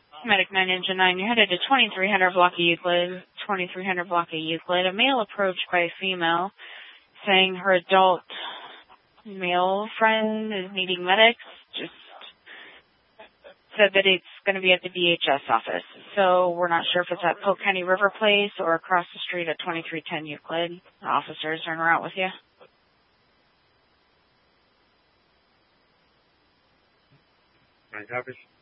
Medic 9 Engine 9, you're headed to 2300 block of Euclid. 2300 block of Euclid. A male approached by a female saying her adult male friend is needing medics. Just said that it's going to be at the DHS office. So we're not sure if it's at Polk County River Place or across the street at 2310 Euclid. The officers are en route with you. Nine copies.